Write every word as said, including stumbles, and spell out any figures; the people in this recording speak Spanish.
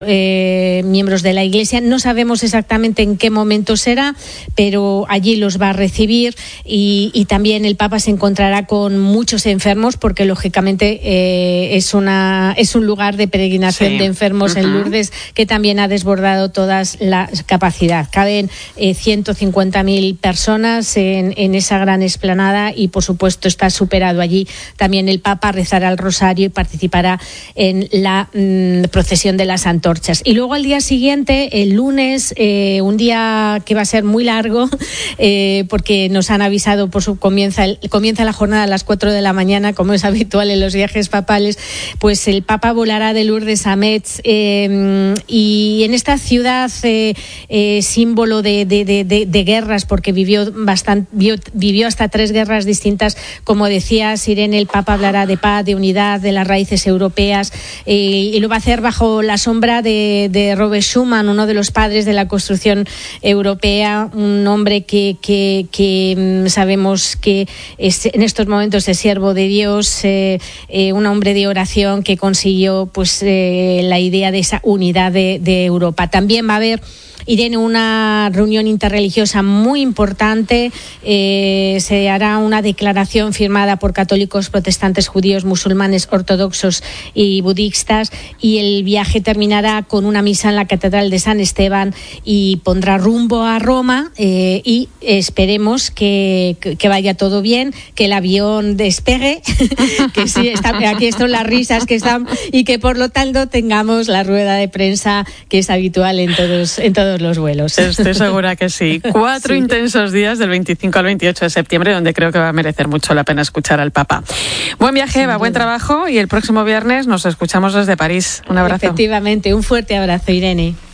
Eh, miembros de la Iglesia. No sabemos exactamente en qué momento será, pero allí los va a recibir y, y también el Papa se encontrará con muchos enfermos porque lógicamente eh, es una es un lugar de peregrinación sí. de enfermos uh-huh. en Lourdes que también ha desbordado toda la capacidad. Caben eh, ciento cincuenta mil personas en, en esa gran explanada y por supuesto está superado allí. También el Papa rezará el rosario y participará en la mmm, procesión de las antorchas. Y luego al día siguiente, el lunes, eh, un día que va a ser muy largo, eh, porque nos han avisado, por su comienza, el, comienza la jornada a las cuatro de la mañana, como es habitual en los viajes papales, pues el Papa volará de Lourdes a Metz, eh, y en esta ciudad eh, eh, símbolo de, de, de, de, de guerras, porque vivió, bastante, vivió, vivió hasta tres guerras distintas, como decías, Irene, el Papa hablará de paz, de unidad, de las raíces europeas, eh, y lo va a hacer bajo la sombra De, de Robert Schuman, uno de los padres de la construcción europea, un hombre que, que, que sabemos que es, en estos momentos es siervo de Dios, eh, eh, un hombre de oración que consiguió pues eh, la idea de esa unidad de, de Europa. También va a haber, Irene, una reunión interreligiosa muy importante. Eh, se hará una declaración firmada por católicos, protestantes, judíos, musulmanes, ortodoxos y budistas, y el viaje terminará con una misa en la Catedral de San Esteban y pondrá rumbo a Roma, eh, y esperemos que, que vaya todo bien, que el avión despegue, que sí, está, aquí están las risas que están, y que por lo tanto tengamos la rueda de prensa que es habitual en todos, en todos los vuelos. Estoy segura que sí. Cuatro sí. intensos días del veinticinco al veintiocho de septiembre, donde creo que va a merecer mucho la pena escuchar al Papa. Buen viaje, Eva, buen trabajo, y el próximo viernes nos escuchamos desde París. Un abrazo. Efectivamente, un fuerte abrazo, Irene.